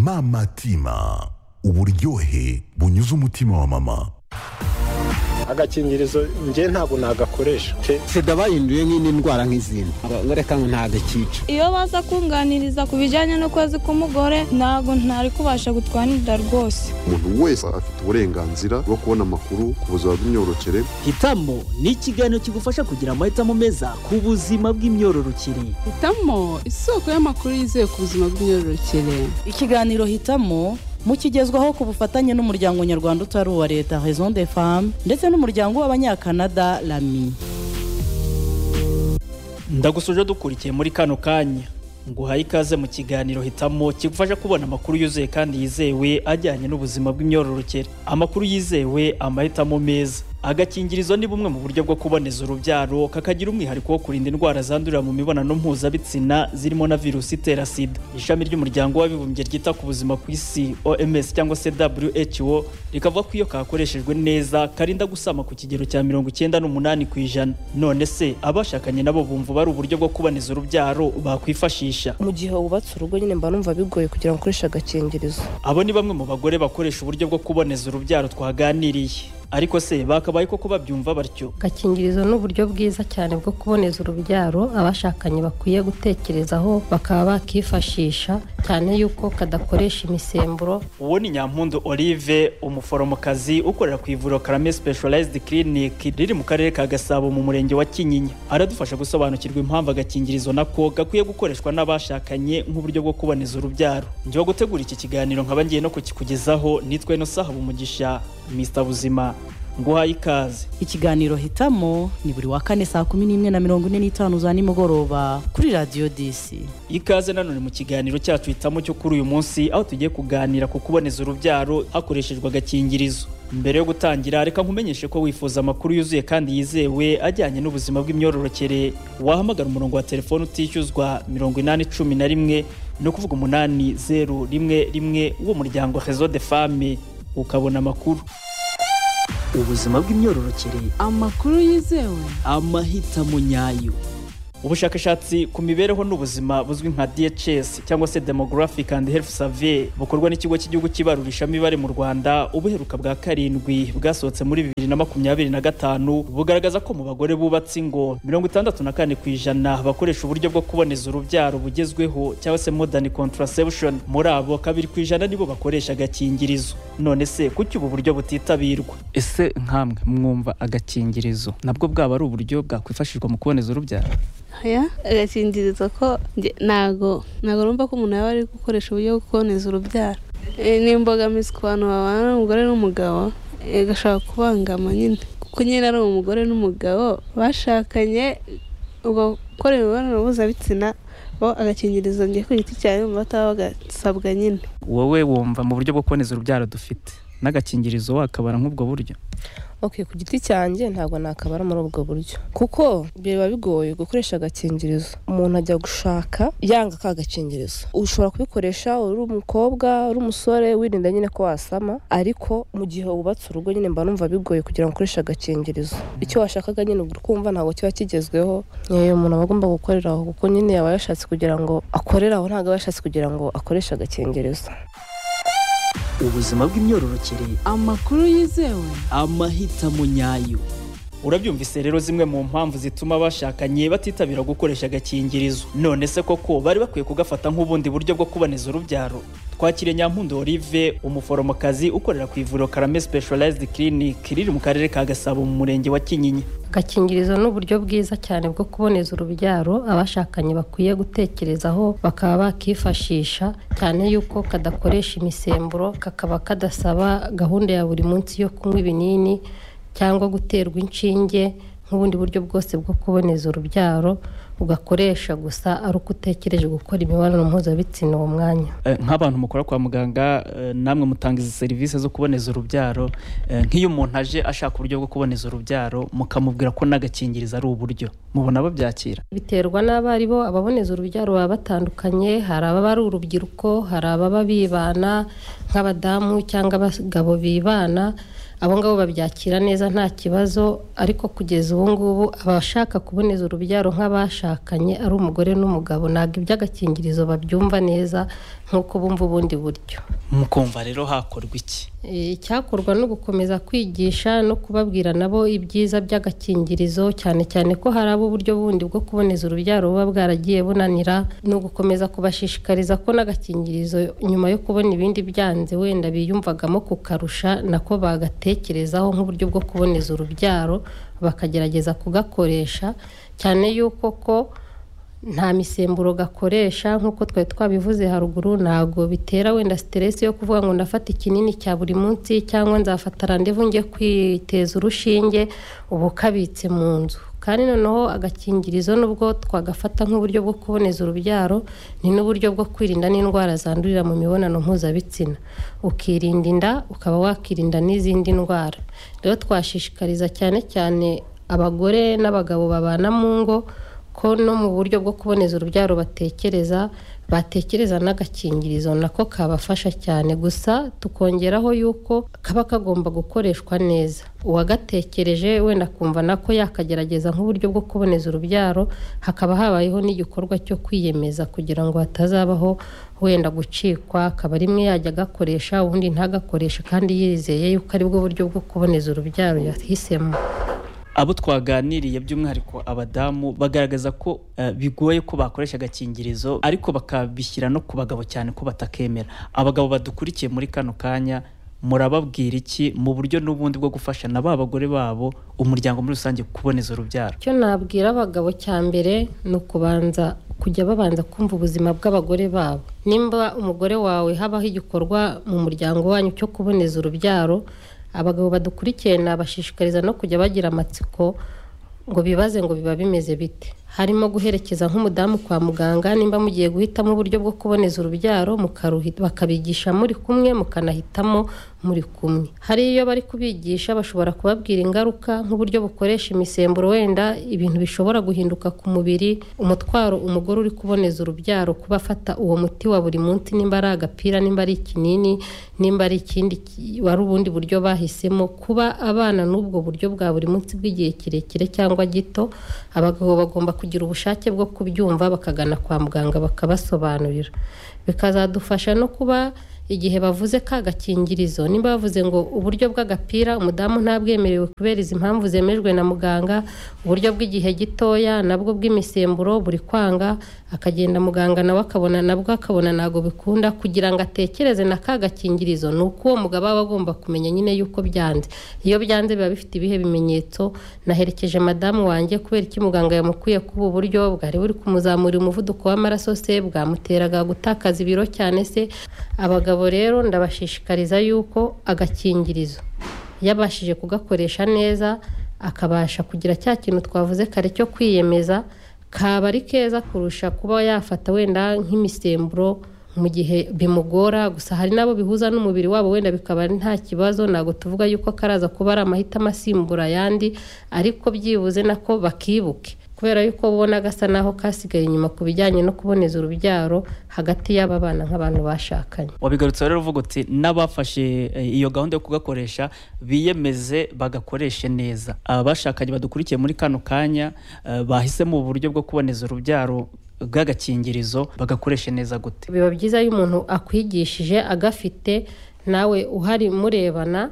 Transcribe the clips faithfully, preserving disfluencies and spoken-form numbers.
Mama Tima, uburyohe bunyuze umutima wa mama. Agakingirizo nje ntabwo nagakoresha sida bahinduye nk'indi ndwara nk'izindi reka ngo ntagakica. Iyo baza kunganiriza ku bijyanye no kwezi k'umugore ntabwo ntari kubasha gutwanira rwose. Umuntu wese afite uburenganzira bwo kubona amakuru ku buzima bw'imyororokere. Hitamo ni ikiganiro kigufasha kugira amahitamo meza ku buzima bw'imyororokere. Hitamo isoko y'amakuru yizewe ku buzima bw'imyororokere. Ikiganiro Hitamo mukigezwaho ku bufatanye n'umuryango nyarwanda utari uwa leta Raison des Femmes ndetse n'umuryango w'abanyakanada Lami. Ndagusuje dukurikiye muri kano kanya nguhaye ikaze mu kiganiro Hitamo kigufasha kubona amakuru yuzuye kandi yizewe ajyanye n'ubuzima bw'imyororokere. Amakuru yizewe, amahitamo meza. Agakingirizo ni bumwe mu buryo bwo kuboneza urubyaro kakagira umwihariko wo kurinda indwara zandurira mu mibonano mpuzabitsina zirimo na virusi itera sida. Ishami ry'umuryango w'abibumbye ryita ku buzima ku isi O M S cyangwa se W H O rikavuga ko iyo kakoreshejwe neza karinda gusama ku kigero cya mirongo icyenda n'umunani ku ijana. None se abashakanye nabo bumva bari uburyo bwo kuboneza urubyaro bakwifashisha? Mu gihe wubatse urugo nyine mba numva bigoye kugira ngo ukoreshe agakingirizo. Abo ni bamwe mu bagore bakoresha uburyo bwo kuboneza urubyaro twaganiriye. Ariko se bakabaye koko babyumva batyo? Agakingirizo ni uburyo bwiza cyane bwo kuboneza urubyaro abashakanye bakwiye gutekerezaho bakaba bakifashisha cyane yuko kadakoresha imisemburo. Uwo ni Nyampundu Olive, umuforomokazi ukorera ku ivuriro Karame Specialized Clinic riri mu karere ka Gasabo mu murenge wa Kinyinya. Aradufasha gusobanukirwa impamvu agakingirizo nako gakwiye gukoreshwa n'abashakanye nk'uburyo bwo kuboneza urubyaro. Njye gutegura iki kiganiro nkaba ngiye no kukikugezaho nitwe no Sahabu Umugisha Mister Buzima. Nguhaye ikaze. Ikiganiro Hitamo ni buri wa kane saa kumi n'imwe na mirongo ine n'itanu za nimugoroba kuri Radio D C. Ikaze nanone mu kiganiro cyacu Hitamo cyo kuri uyu munsi aho tugiye kuganira ku kuboneza urubyaro hakoreshejwe agakingirizo. Mbere yo gutangira reka nkumenyeshe ko wifuza amakuru yuzuye kandi yizewe ajyanye n'ubuzima bw'imyororokere wahamagara umurongo wa telefone utishyuzwa mirongo inani cumi na rimwe no kuvuga umunani zeru rimwe rimwe wo muryango Raison des Femmes ukabona amakuru. Ubuzima bw'imyororokere, amakuru yizewe, amahitamo nyayo. Ubushakashatsi ku mibereho n'ubuzima buzwi nka D H S cyangwa se Demographic and Health Survey bukorwa n'ikigo cy'igihugu kibarurisha mibare mu Rwanda ubuheruka bwa karindwi bwasohotse muri bibiri na makumyabiri na gatanu bugaragaza ko mu bagore bubatse ingo mirongo itandatu na kane ku ijana bakoresha uburyo bwo kuboneza urubyaro bugezweho cyangwa se modern contraception. Muri abo kabiri ku ijana nibo bakoresha agakingirizo. None se kuki ubu buryo butitabirwa? Ese nkamwe mwumva agakingirizo nabwo bwaba ari uburyo bwakwifashishwa mu kuboneza urubyaro? Haya, agakingirizo ko nago nago numva ko umuntu yaba ari gukoresha uburyo bwo kuboneza urubyaro. E, ni imbogamizi ku bantu babana n'umugore n'umugabo e, gashaka kubangama nyine kuko nyine ari umugore n'umugabo bashakanye ubwo gukora imibonano mpuzabitsina bo agakingirizo ngiye ku giti cyane mu bataba bagasabwa nyine. Wowe wumva mu buryo bwo kuboneza urubyaro dufite n'agakingirizo wakabara nk'ubwo buryo? Okay, ku giti cyanjye ntabwo nakabara muri ubwo buryo kuko biba bigoye gukoresha agakingirizo. Umuntu ajya gushaka yanga ka gakingirizo, ushobora kubikoresha uri umukobwa uri umusore wirinda nyine ko wasama, ariko mu gihe wubatse urugo nyine mba numva bigoye kugira ngo ukoreshe agakingirizo. Icyo washakaga nyine ukumva ntabwo kiba kigezweho, yewe umuntu agomba gukoreraho kuko nyine yaba yashatse kugira ngo akoreraho, ntabwo yashatse kugira ngo akoreshe agakingirizo. Ubuzima bw'imyororokere, amakuru yizewe, amahitamo nyayo. Urabyumvise rero zimwe mu mpamvu zituma bashakanye batitabira gukoresha agakingirizo. None se koko bari bakwiye kugafata nk'ubundi buryo bwo kuboneza urubyaro? Twakire Nyampundu Olive, umuforomokazi ukorera ku ivuriro Karame Specialized Clinic riri mu karere ka Gasabo mu murenge wa Kinyinya. Agakingirizo ni uburyo bwiza cyane bwo kuboneza urubyaro abashakanye bakwiye gutekerezaho bakaba bakifashisha cyane yuko kadakoresha imisemburo, kakaba kadasaba gahunda ya buri munsi yo kunywa ibinini cyangwa guterwa inshinge nk'ubundi buryo bwose bwo kuboneza urubyaro ugakoresha gusa ari uko utekereje gukora imibonano mpuzabitsina uwo mwanya. Nk'abantu mukora kwa muganga namwe mutanga izi serivisi zo kuboneza urubyaro, nk'iyo umuntu aje ashaka uburyo bwo kuboneza urubyaro mukamubwira ko n'agakingirizo ari uburyo, mubona babyakira? Biterwa n'abari bo ababoneza urubyaro baba batandukanye, hari ababa ari urubyiruko, hari ababa bibana nk'abadamu cyangwa abagabo bibana, abo ngabo babyakira neza nta kibazo, ariko kugeza ubu ngubu abashaka kuboneza urubyaro nk'abashakanye ari umugore n'umugabo ntabwo iby'agakingirizo babyumva neza nk'uko bumva ubundi buryo. mukumva rero hakorwa iki? Icyakorwa no gukomeza kwigisha no kubabwira nabo ibyiza by'agakingirizo, cyane cyane ko hari abo uburyo bundi bwo kuboneza urubyaro buba bwaragiye bunanira, no gukomeza kubashishikariza ko n'agakingirizo nyuma yo kubona ibindi byanze wenda biyumvagamo kukarusha nako bagatekerezaho nk'uburyo bwo kuboneza urubyaro bakagerageza kugakoresha, cyane yuko ko nta misemburo gakoresha nk'uko twari twabivuze haruguru, ntago bitera wenda stress yo kuvuga ngo ndafata ikinini cya buri munsi cyangwa nzafata randevu njye kwiteza urushinge ubu kabitse mu nzu. Kandi noneho agakingirizo nubwo twagafata nk'uburyo bwo kuboneza urubyaro, ni n'uburyo bwo kwirinda n'indwara zandurira mu mibonano mpuzabitsina, ukirinda inda ukaba wakirinda n'izindi ndwara. Rero twashishikariza cyane cyane abagore n'abagabo babana mu ngo ko no mu buryo bwo kuboneza urubyaro batekereza batekereza n'agakingirizo nako kabafasha cyane, gusa tukongeraho yuko kaba kagomba gukoreshwa neza. Uwagatekereje wenda kumva nako yakagerageza nk'uburyo bwo kuboneza urubyaro, hakaba habayeho n'igikorwa cyo kwiyemeza kugira ngo hatazabaho wenda gucikwa, akaba rimwe yajya agakoresha ubundi ntagakoresha kandi yizeye yuko ari bwo buryo bwo kuboneza urubyaro yahisemo. Abo twaganiriye by'umwihariko abadamu bagaragaza ko uh, bigoye ko bakoresha agakingirizo, ariko bakabishyira no ku bagabo cyane ko batakemera. Abagabo badukurikiye muri kano kanya murababwira iki mu buryo n'ubundi bwo gufasha na ba bagore babo, umuryango muri rusange kuboneza urubyaro? Cyo nabwira abagabo cya mbere no kubanza kujya babanza kumva ubuzima bw'abagore babo. Nimba umugore wawe habaho igikorwa mu muryango wanyu cyo kuboneza urubyaro, abagabo badukurikiye nabashishikariza no kujya bagira amatsiko ngo bibaze ngo biba bimeze bite. Harimo guherekeza nk'umudamu kwa muganga nimba mugiye guhitamo uburyo bwo kuboneza urubyaro, mukaruhita bakabigisha muri kumwe, mukanahitamo muri kumwe. Hari iyo bari kubigisha bashobora kubabwira ingaruka nk'uburyo bukoresha imisemburo, wenda ibintu bishobora guhinduka ku mubiri, umutwaro umugore uri kuboneza urubyaro kuba afata uwo muti wa buri munsi, nimba ari agapira, nimba ari ikinini, nimba ari ikindi wari ubundi buryo bahisemo, kuba abana n'ubwo buryo bwa buri munsi bw'igihe kirekire cyangwa gito. Abagabo bagomba kugira ubushake bwo kubyumva bakagana kwa muganga bakabasobanurira. Bikazadufasha no kuba igihe bavuze ka gakingirizo, nimba bavuze ngo uburyo bw'agapira umudamu ntabwemerewe kubera izi impamvu zemejwe na muganga, uburyo bw'igihe gitoya nabwo bw'imisemburo buri kwanga, akagenda muganga nawe akabona nabwo akabona nago bikunda, kugira ngo atekereze na ka gakingirizo. Nuko uwo mugabo aba agomba kumenya nyine yuko byanze. Iyo byanze biba bifite ibihe bimenyetso. Naherekeje madamu wanjye kubera iki muganga yamukuye kuba uburyo bwari buri kumuzamura umuvuduko w'amaraso se, bwamuteraga gutakaza ibiro cyane se. Abagabo rero ndabashishikariza yuko agakingirizo yabashije kugakoresha neza, akabasha kugira cya kintu twavuze kare cyo kwiyemeza, kaba ari keza kurusha kuba yafata wenda nk'imisemburo mu gihe bimugora. Gusa hari nabo bihuza n'umubiri wabo wenda bikaba nta kibazo, nago tuvuga yuko karaza kuba ari amahitamo asimbura yandi, ariko byibuze nako bakibuke, kubera yuko ubona gasa naho kasigaye inyuma ku bijyanye no kuboneza urubyaro hagati y'aba bana nk'abantu bashakanye. Wabigarutse rero uvuga uti n'abafashe iyo gahunda yo kugakoresha biyemeze bagakoreshe neza. Abashakanye badukurikiye muri kano kanya uh, bahisemo uburyo bwo kuboneza urubyaro bw'agakingirizo bagakoreshe neza gute? Biba byiza iyo umuntu akwigishije agafite nawe uhari murebana,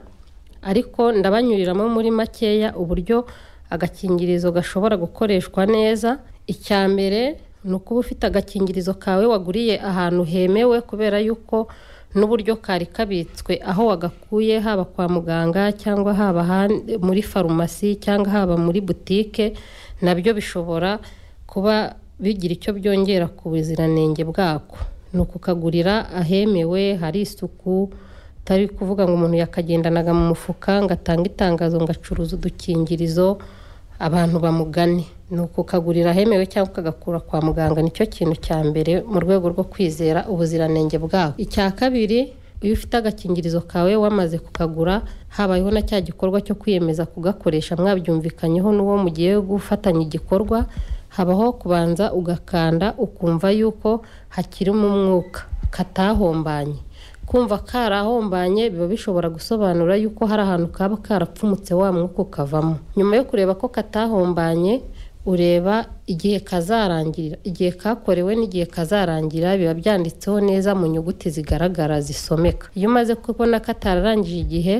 ariko ndabanyuriramo muri makeya uburyo agakingirizo gashobora gukoreshwa neza. Icya mbere ni ukuba ufite agakingirizo kawe waguriye ahantu hemewe, kubera yuko n'uburyo kari kabitswe aho wagakuye, haba kwa muganga cyangwa haba muri farumasi cyangwa haba muri butike, nabyo bishobora kuba bigira icyo byongera ku buziranenge bwako. Ni ukukagurira ahemewe hari isuku, tari kuvuga ngo umuntu yakagendanaga mu mufuka ngo atange itangazo ngo acuruza udukingirizo abantu bamugane. Ni ukukagurira ahemewe cyangwa ukagakura kwa muganga. Nicyo kintu cya mbere mu rwego rwo kwizera ubuziranenge bwako. Icya kabiri, iyo ufite agakingirizo kawe wamaze kukagura, habayeho na cya gikorwa cyo kwiyemeza kugakoresha, mwabyumvikanyeho n'uwo mugiye gufatanya igikorwa, habaho kubanza ugakanda ukumva yuko hakirimo umwuka katahombanye, kumva karahombanye biba bishobora gusobanura yuko hari ahantu kaba karapfumutse wa mwuka ukavamo. Nyuma yo kureba ko katahombanye ureba igihe kazarangirira, igihe kakorewe n'igihe kazarangira biba byanditseho neza mu nyuguti zigaragara zisomeka. Iyo umaze kubona katararangije igihe,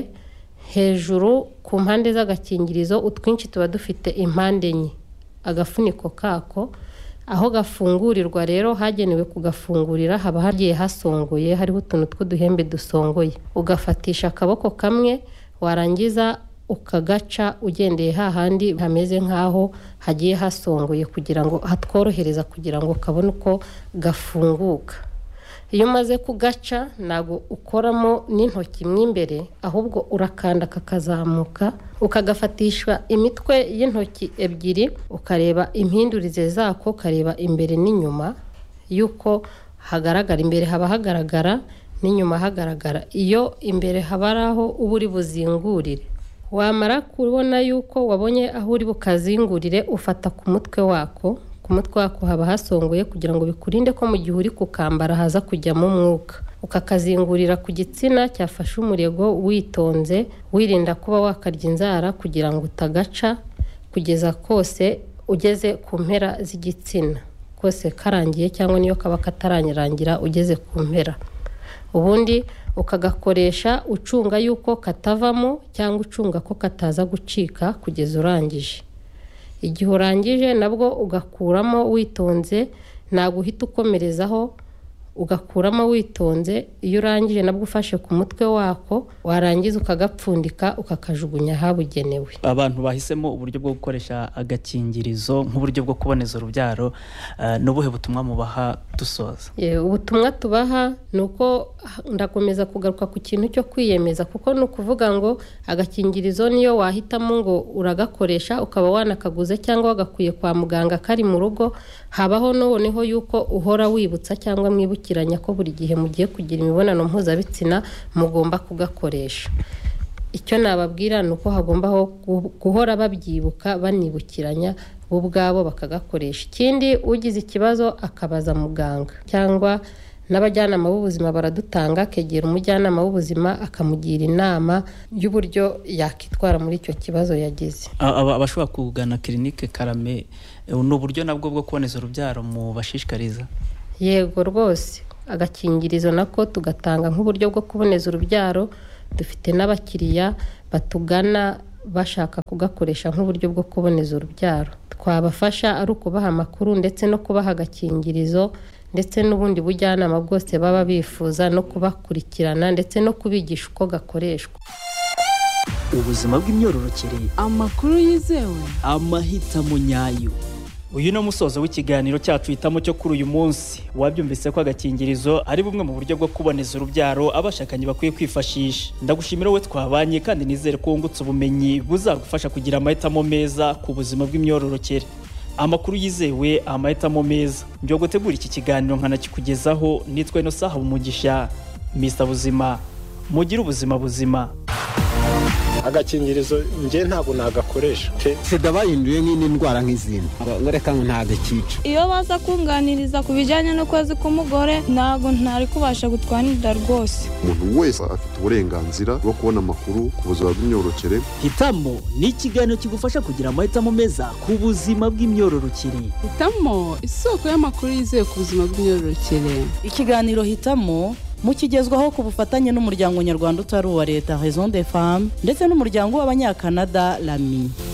hejuru ku mpande z'agakingirizo utwinshi tuba dufite impande enye, agafuniko kako aho gafungurirwa rero hagenewe kugafungurira haba hagiye hasongoye, hariho utuntu tw'uduhembe dusongoye. Ugafatisha akaboko kamwe, warangiza ukagaca ugendeye hahandi hameze nkaho hagiye hasongoye kugira ngo hatworohereza kugira ngo kabone uko gafunguka. Iyo umaze kugaca ntago ukoramo n'intoki mw'imbere, ahubwo urakanda kakazamuka ukagafatisha imitwe y'intoki ebyiri, ukareba impindurize zako, ukareba imbere n'inyuma yuko hagaragara. Imbere haba hagaragara n'inyuma hagaragara. Iyo imbere haba araho uba uri buzingurire, wamara kubona yuko wabonye aho uri bukazingurire ufata ku mutwe wako. Ku mutwe wako haba hasongoye kugira ngo bikurinde ko mu gihe uri kukambara haza kujyamo umwuka. Ukakazingurira ku gitsina cyafashe umurego witonze, wirinda kuba wakarya inzara kugira ngo utagaca kugeza kose ugeze ku mpera z'igitsina, kose karangiye cyangwa niyo kaba katarangirangira ugeze ku mpera. Ubundi ukagakoresha ucunga yuko katavamo cyangwa ucunga ko kataza gucika kugeza urangije. Igihe urangije nabwo ugakuramo witonze, ntabwo uhita ukomerezaho, ugakuramo witonze. Iyo urangije nabwo ufashe ku mutwe wako, warangiza ukagapfundika ukakajugunya habugenewe. Abantu bahisemo uburyo bwo gukoresha agakingirizo nk'uburyo bwo kuboneza urubyaro, uh, n'ubuhe butumwa mubaha dusoza? Ye, ubutumwa tubaha nuko ndakomeza kugaruka ku kintu cyo kwiyemeza, kuko nukuvuga ngo agakingirizo niyo wahitamo ngo uragakoresha ukaba wanakaguze cyangwa wagakuye kwa muganga kari mu rugo, habaho noneho yuko uhora wibutsa cyangwa mwibukiranya ko buri gihe mugiye kugira imibonano mpuzabitsina mugomba kugakoresha. Icyo nababwira nuko hagombaho guhora babyibuka, banibukiranya bo ubwabo bakagakoresha. Ikindi ugize ikibazo akabaza muganga, cyangwa n'abajyanama b'ubuzima baradutanga, kegera umujyanama w'ubuzima akamugira inama y'uburyo yakitwara muri icyo kibazo yagize. Abashobora kugana Clinique Karame, n'uburyo nabwo bwo kuboneza urubyaro mu bashishikariza? Yego rwose, agakingirizo nako tugatanga nk'uburyo bwo kuboneza urubyaro. Dufite n'abakiriya batugana bashaka kugakoresha nk'uburyo bwo kuboneza urubyaro. Twabafasha ari ukubaha amakuru ndetse no kubaha agakingirizo, ndetse n'ubundi bujyanama bwose baba bifuza, no kubakurikirana ndetse no kubigisha uko gakoreshwa. Ubuzima bw'imyororokere, amakuru yizewe, amahitamo nyayo. Uyu no musozo w'ikiganiro cyacu hitamo cyo kuri uyu munsi. Wabyumvise ko agakingirizo ari bumwe mu buryo bwo kuboneza urubyaro abashakanye bakwiye kwifashisha. Ndagushimira we twabanye, kandi nizere ko wungutse ubumenyi buzagufasha kugira amahitamo meza ku buzima bw'imyororokere. Amakuru yizewe, amahitamo meza. Njye gutegura iki kiganiro nkanakikugezaho nitwa Innocent Habumugisha, Mister Buzima. Mugire ubuzima buzima. Agakingirizo nge ntabwo nagakoresha. Sida bahinduye nk'indi ndwara nk'izindi, reka ngo ntagakica. Iyo baza kunganiriza ku bijyanye no kwezi k'umugore, ntabwo ntari kubasha gutwanira rwose. Umuntu wese afite uburenganzira bwo kubona amakuru ku buzima bw'imyororokere. Hitamo ni ikiganiro kigufasha kugira amahitamo meza ku buzima bw'imyororokere. Hitamo, isoko y'amakuru yizewe ku buzima bw'imyororokere. Ikiganiro Hitamo mukigezwaho ku bufatanye n'umuryango nyarwanda utari uwa leta Raison des Femmes ndetse n'umuryango w'abanyakanada Lami.